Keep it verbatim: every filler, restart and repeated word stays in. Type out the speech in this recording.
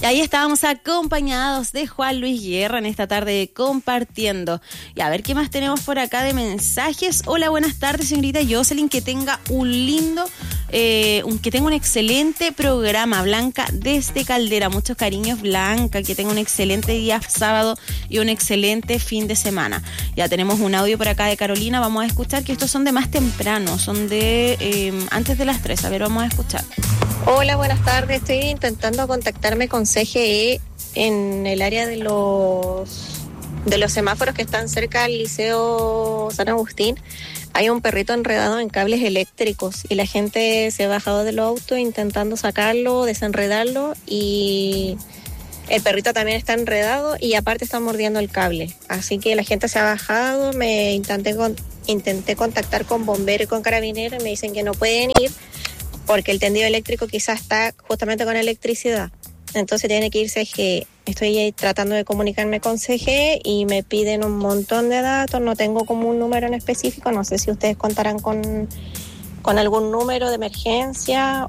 Y ahí estábamos acompañados de Juan Luis Guerra en esta tarde compartiendo. Y a ver qué más tenemos por acá de mensajes. Hola, buenas tardes, señorita Jocelyn. Que tenga un lindo, eh, un, que tenga un excelente programa. Blanca desde Caldera. Muchos cariños, Blanca. Que tenga un excelente día sábado y un excelente fin de semana. Ya tenemos un audio por acá de Carolina. Vamos a escuchar, que estos son de más temprano. Son de eh, antes de las tres. A ver, vamos a escuchar. Hola, buenas tardes. Estoy intentando contactarme con C G E en el área de los de los semáforos que están cerca del Liceo San Agustín. Hay un perrito enredado en cables eléctricos y la gente se ha bajado del auto intentando sacarlo, desenredarlo, y el perrito también está enredado y aparte está mordiendo el cable. Así que la gente se ha bajado. Me intenté con, intenté contactar con bomberos y con carabineros y me dicen que no pueden ir porque el tendido eléctrico quizás está justamente con electricidad. Entonces tiene que ir C G E. Estoy ahí tratando de comunicarme con C G E y me piden un montón de datos. No tengo como un número en específico. No sé si ustedes contarán con, con algún número de emergencia